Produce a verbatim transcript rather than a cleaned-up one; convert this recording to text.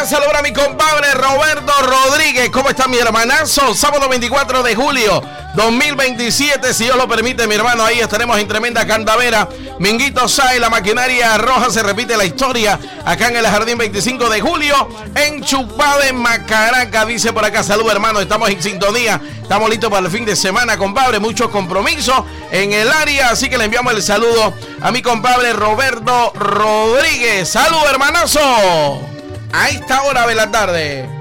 Saludos a mi compadre Roberto Rodríguez. ¿Cómo está mi hermanazo? Sábado veinticuatro de julio dos mil veintisiete, si Dios lo permite, mi hermano. Ahí estaremos en tremenda candavera. Minguito Sai, la maquinaria roja, se repite la historia acá en el Jardín veinticinco de julio, en Chupada, en Macaraca. Dice por acá, salud hermano, estamos en sintonía, estamos listos para el fin de semana, compadre, muchos compromisos en el área, así que le enviamos el saludo a mi compadre Roberto Rodríguez. Salud hermanazo, a esta hora de la tarde.